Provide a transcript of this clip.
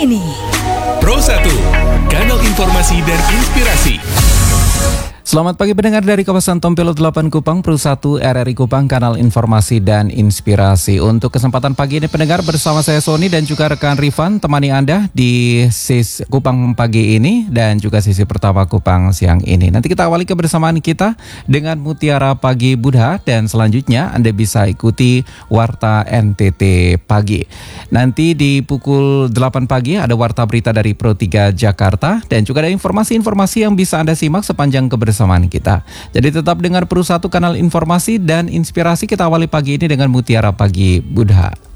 ini. Pro 1, kanal informasi dan inspirasi. Selamat pagi pendengar dari kawasan Tompelo 8 Kupang, Pro 1 RRI Kupang, kanal informasi dan inspirasi. Untuk kesempatan pagi ini pendengar, bersama saya Sony dan juga rekan Rifan temani Anda di sesi Kupang pagi ini dan juga sesi pertama Kupang siang ini. Nanti kita awali kebersamaan kita dengan Mutiara Pagi Budha dan selanjutnya Anda bisa ikuti Warta NTT Pagi. Nanti di pukul 8 pagi ada Warta Berita dari Pro 3 Jakarta dan juga ada informasi-informasi yang bisa Anda simak sepanjang kebersamaan kita. Jadi tetap dengar Pro 1 kanal informasi dan inspirasi. Kita awali pagi ini dengan Mutiara Pagi Budha.